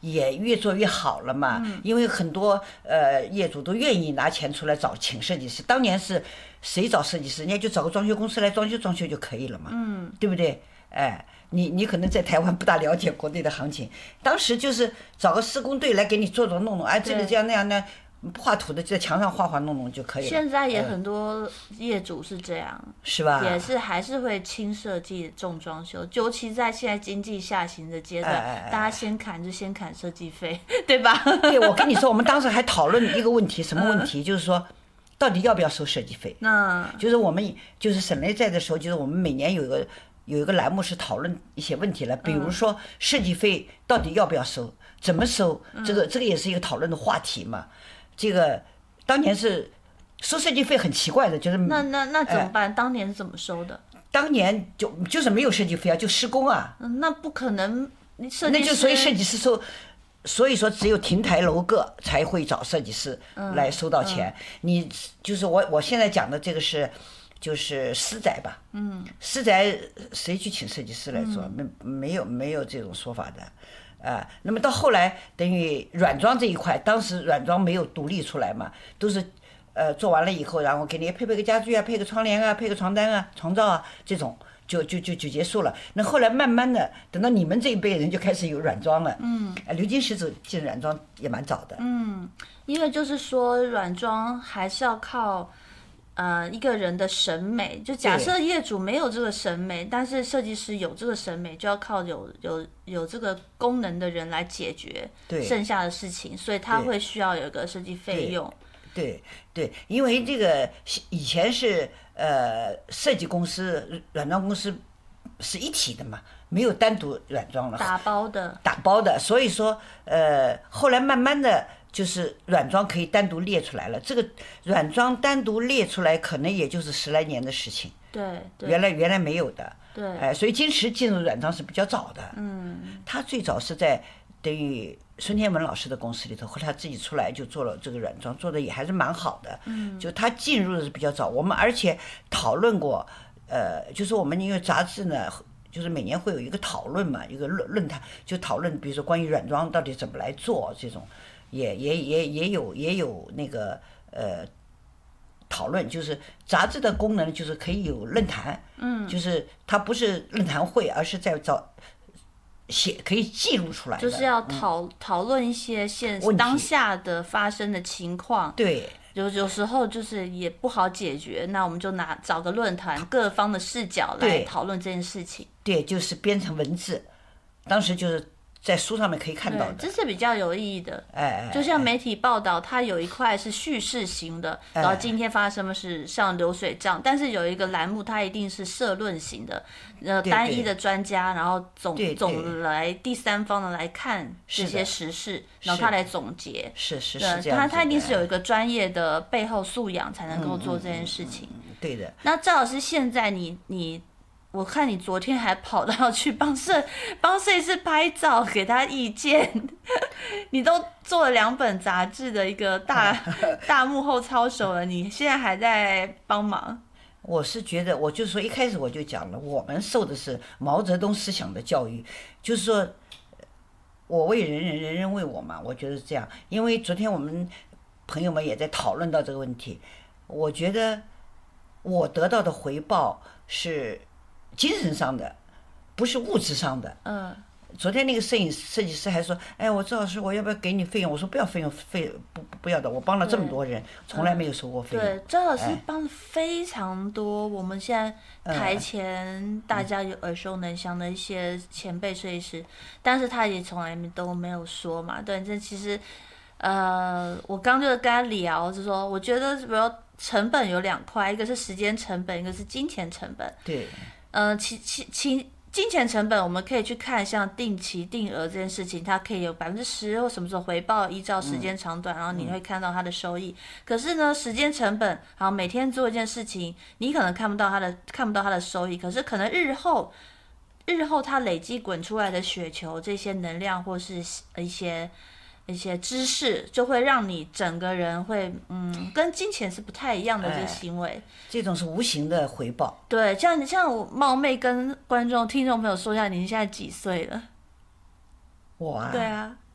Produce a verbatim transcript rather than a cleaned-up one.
也越做越好了嘛。嗯、因为很多呃业主都愿意拿钱出来找请设计师。当年是谁找设计师，人家就找个装修公司来装修装修就可以了嘛，嗯，对不对？哎，你你可能在台湾不大了解国内的行情，当时就是找个施工队来给你做做弄弄，哎，这个这样那样那。画图的就在墙上画画弄弄就可以了。 现在也很多业主是这样， 嗯、是吧？ 也是还是会轻设计重装修，尤其在现在经济下行的阶段，哎哎哎大家先砍就先砍设计费，对吧？ 对，我跟你说，我们当时还讨论一个问题，什么问题？嗯、就是说，到底要不要收设计费？ 那就是我们就是省内在的时候，就是我们每年有一个有一个栏目是讨论一些问题了，比如说设计费到底要不要收，怎么收？这个这个也是一个讨论的话题嘛。这个当年是收设计费很奇怪的，就是那那那怎么办？呃、当年是怎么收的？ 当年就就是没有设计费啊，就施工啊。 嗯、那不可能，你设计师那就所以设计师收，所以说只有亭台楼阁才会找设计师来收到钱。嗯嗯、你就是我我现在讲的这个是就是私宅吧？嗯，私宅谁去请设计师来做？没、嗯、没有没有这种说法的。啊、呃，那么到后来等于软装这一块，当时软装没有独立出来嘛，都是，呃，做完了以后，然后给你配备个家具啊，配个窗帘啊，配个床单啊、床罩啊，这种就就就就结束了。那后来慢慢的，等到你们这一辈人就开始有软装了。嗯，呃，刘金石走进软装也蛮早的。 嗯，因为就是说软装还是要靠。呃，一个人的审美，就假设业主没有这个审美，但是设计师有这个审美，就要靠有有有这个功能的人来解决剩下的事情，所以他会需要有一个设计费用。 对 对, 对，因为这个以前是呃设计公司、软装公司是一体的嘛，没有单独软装了， 打包的， 打包的，所以说呃后来慢慢的。就是软装可以单独列出来了，这个软装单独列出来，可能也就是十来年的事情。 对，对原来原来没有的。 对， 哎、呃，所以金石进入软装是比较早的。 嗯， 他最早是在等于孙天文老师的公司里头，后来他自己出来就做了这个软装，做的也还是蛮好的。嗯，就他进入的是比较早，我们而且讨论过，呃，就是我们因为杂志呢。就是每年会有一个讨论嘛，一个论论坛，就讨论，比如说关于软装到底怎么来做这种。也也也也有也有那个呃讨论，就是杂志的功能就是可以有论坛，嗯，就是它不是论坛会，而是在找写可以记录出来的， 就是要讨、嗯、讨论一些现当下的发生的情况， 对， 有有时候就是也不好解决，那我们就拿找个论坛，各方的视角来讨论这件事情， 对，就是编成文字，当时就是。在书上面可以看到的， 这是比较有意义的。 哎， 就像媒体报道，它有一块是叙事型的， 哎、 然后今天发生什么事，像流水账。但是有一个栏目，它一定是社论型的，呃，单一的专家，然后总对对总来第三方的来看这些时事，然后他来总结。 是是是这样。 他他一定是有一个专业的背后素养，才能够做这件事情。 嗯嗯嗯嗯、对的。 那赵老师，现在你你。我看你昨天还跑到去帮摄帮摄影师拍照，给他意见，你都做了两本杂志的一个大大幕后操手了，你现在还在帮忙？ 我是觉得，我就说一开始我就讲了，我们受的是毛泽东思想的教育，就是说，我为人人，人人为我嘛，我觉得是这样。因为昨天我们朋友们也在讨论到这个问题，我觉得我得到的回报是。精神上的，不是物质上的。 嗯。 昨天那个摄影设计师还说：“哎，我赵老师，我要不要给你费用？”我说：“不要费用，费不不要的。我帮了这么多人，从来没有收过费用。” 对，赵老师帮了非常多。哎、我们现在台前大家有耳熟能详的一些前辈设计师，嗯、但是他也从来都没有说嘛。对，这其实，呃，我刚就跟他聊，就说我觉得，比如成本有两块，一个是时间成本，一个是金钱成本。 对。 呃，其其其金钱成本，我们可以去看像定期定额这件事情，它可以有百分之十或什么时候回报，依照时间长短，嗯、然后你会看到它的收益。嗯、可是呢，时间成本，好，每天做一件事情，你可能看不到它的看不到它的收益，可是可能日后日后它累积滚出来的雪球，这些能量或是一些。一些知识就会让你整个人会嗯，跟金钱是不太一样的这个行为、哎， 这种是无形的回报。 对，像像我冒昧跟观众、听众朋友说一下，您现在几岁了？ 我啊， 对啊，